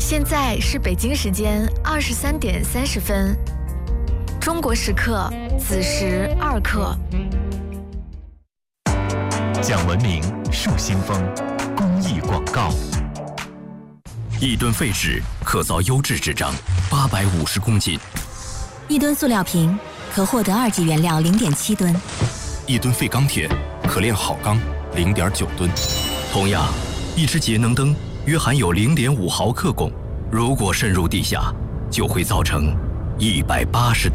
现在是北京时间23点30分，中国时刻子时2刻。 讲文明树新风，公益广告。 1吨废纸可造优质纸张850公斤 ，1吨塑料瓶可获得2级原料0.7吨 ，1吨废钢铁可炼好钢0.9吨。同样，一只节能灯约含有0.5毫克汞，如果渗入地下，就会造成180